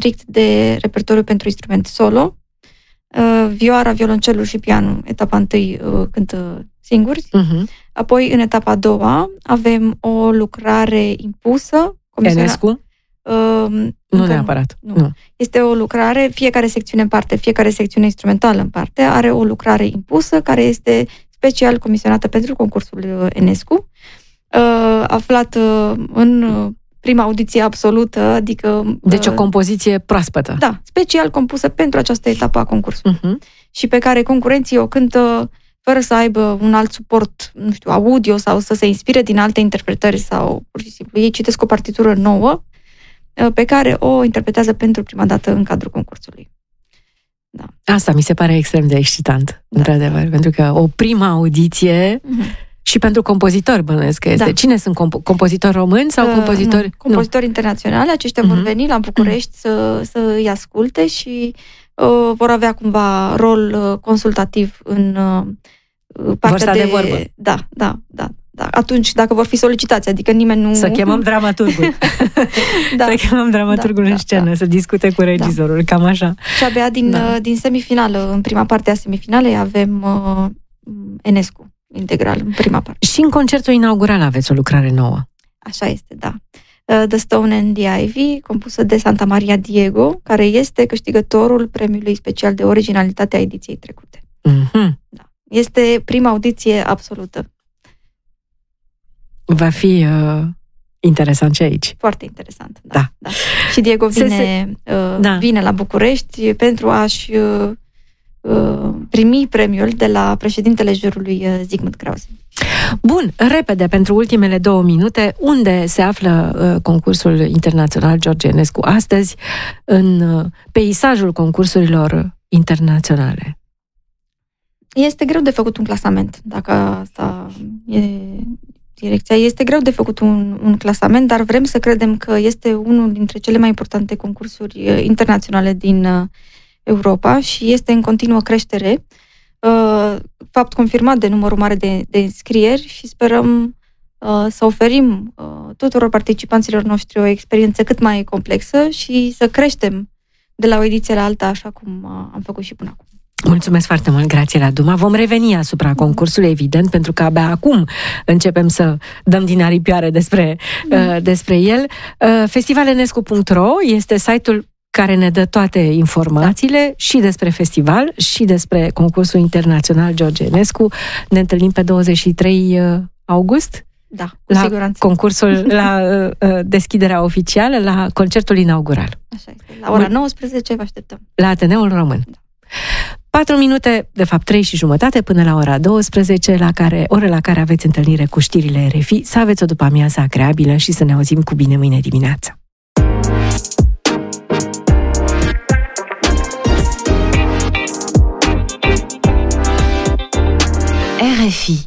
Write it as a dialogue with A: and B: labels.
A: strict de repertoriu pentru instrument solo. Vioara, violoncelul și pianul, etapa 1, cântă singuri. Apoi, în etapa a doua, avem o lucrare impusă.
B: Enescu? Nu neapărat. Nu.
A: Este o lucrare, fiecare secțiune în parte, fiecare secțiune instrumentală în parte, are o lucrare impusă care este special comisionată pentru concursul Enescu. Aflat în prima audiție absolută, adică...
B: Deci o compoziție proaspătă.
A: Da, special compusă pentru această etapă a concursului. Și pe care concurenții o cântă fără să aibă un alt suport, nu știu, audio sau să se inspire din alte interpretări sau pur și simplu. Ei citesc o partitură nouă pe care o interpretează pentru prima dată în cadrul concursului. Da.
B: Asta mi se pare extrem de excitant, într-adevăr, pentru că o prima audiție și pentru compozitori, bănuiesc că este. Da. Cine sunt compozitori români sau compozitori?
A: Compozitori internaționali, aceștia vor veni la București să îi asculte și vor avea cumva rol consultativ în partea
B: de vorbă.
A: Da. Atunci, dacă vor fi solicitați, adică nimeni nu...
B: Să chemăm dramaturgul. Să chemăm dramaturgul în scenă, să discute cu regizorul, cam așa.
A: Și abia din semifinală, în prima parte a semifinalei, avem Enescu integral, în prima parte.
B: Și în concertul inaugural aveți o lucrare nouă.
A: Așa este, da. The Stone and the Ivy, compusă de Santa Maria Diego, care este câștigătorul premiului special de originalitate a ediției trecute. Da. Este prima audiție absolută.
B: Va fi interesant și aici.
A: Foarte interesant, da. Și Diego vine la București pentru a-și primi premiul de la președintele jurului Zygmunt Krause.
B: Bun, repede, pentru ultimele 2 minute, unde se află concursul internațional George Enescu astăzi în peisajul concursurilor internaționale?
A: Este greu de făcut un clasament, dacă asta e direcția. Este greu de făcut un clasament, dar vrem să credem că este unul dintre cele mai importante concursuri internaționale din Europa și este în continuă creștere. Fapt confirmat de numărul mare de înscrieri și sperăm să oferim tuturor participanților noștri o experiență cât mai complexă și să creștem de la o ediție la alta, așa cum am făcut și până acum.
B: Mulțumesc foarte mult, Grațiela Duma. Vom reveni asupra concursului, evident, pentru că abia acum începem să dăm din aripioare despre el. Festivalenescu.ro este site-ul care ne dă toate informațiile și despre festival și despre concursul internațional George Enescu. Ne întâlnim pe 23 august?
A: Da, cu siguranță.
B: Concursul, la deschiderea oficială, la concertul inaugural.
A: Așa este. La ora 19 vă așteptăm.
B: La Ateneul Român. Da. 4 minute, de fapt 3 și jumătate, până la ora 12, oră la care aveți întâlnire cu știrile RFI, să aveți o după-amiază agreabilă și să ne auzim cu bine mâine dimineață. RFI